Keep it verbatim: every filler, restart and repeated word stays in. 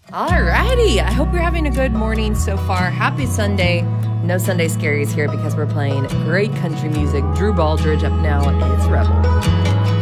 Alrighty, I hope you're having a good morning so far. Happy Sunday. No Sunday Scaries here because we're playing great country music. Drew Baldridge up now. It's Rebel.